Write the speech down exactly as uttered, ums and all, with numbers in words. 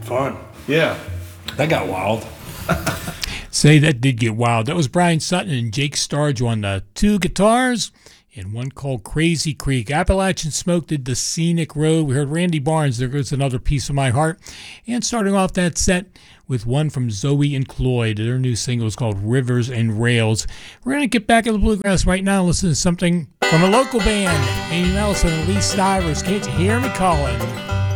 Fun. Yeah. That got wild. Say, that did get wild. That was Brian Sutton and Jake Starge on the two guitars and one called Crazy Creek. Appalachian Smoke did The Scenic Road. We heard Randy Barnes, There Goes Another Piece of My Heart. And starting off that set with one from Zoe and Cloyd. Their new single is called Rivers and Rails. We're going to get back in the bluegrass right now and listen to something from a local band, Amy Mellison and Lee Stivers. Can't You Hear Me Calling?